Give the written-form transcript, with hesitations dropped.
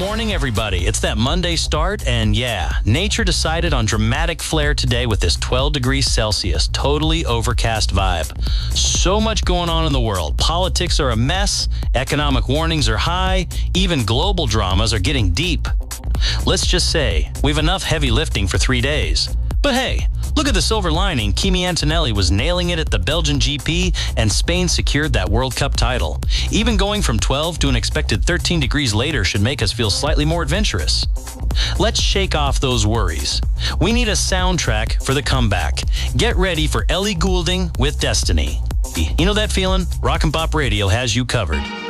morning, everybody. It's that Monday start, and yeah, nature decided on dramatic flair today with this 12 degrees Celsius, totally overcast vibe. So much going on in the world. Politics are a mess, economic warnings are high, even global dramas are getting deep. Let's just say, we've enough heavy lifting for 3 days. But hey, look at the silver lining. Kimi Antonelli was nailing it at the Belgian GP, and Spain secured that World Cup title. Even going from 12 to an expected 13 degrees later should make us feel slightly more adventurous. Let's shake off those worries. We need a soundtrack for the comeback. Get ready for Ellie Goulding with Destiny. You know that feeling? Rock and Pop Radio has you covered.